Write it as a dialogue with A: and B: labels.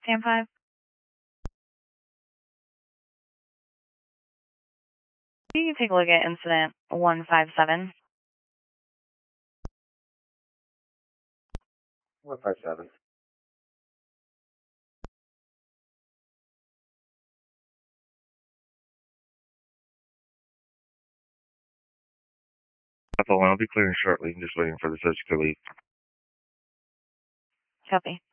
A: Stand 5. You can take a look at incident 157.
B: 157. I'll be clearing shortly. Just waiting for the search to leave.
A: Copy.